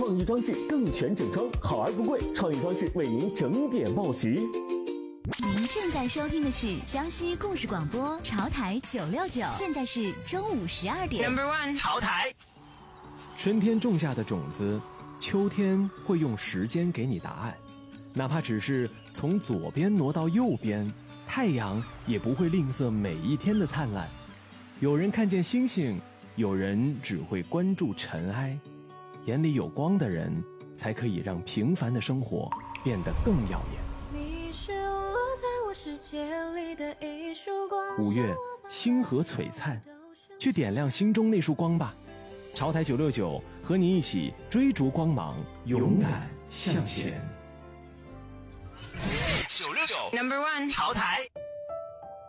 创意装饰更全整装，好而不贵，创意装饰为您整点报时。 您正在收听的是江西故事广播潮台969，现在是中午12点。 Number one， 潮台。 春天种下的种子，秋天会用时间给你答案。哪怕只是从左边挪到右边，太阳也不会吝啬每一天的灿烂。有人看见星星，有人只会关注尘埃。眼里有光的人，才可以让平凡的生活变得更耀眼。 你是落在我世界里的一束光。 5月，星河璀璨，去点亮心中那束光吧。潮台969和你一起追逐光芒，勇敢向前。 969 Number one， 潮台。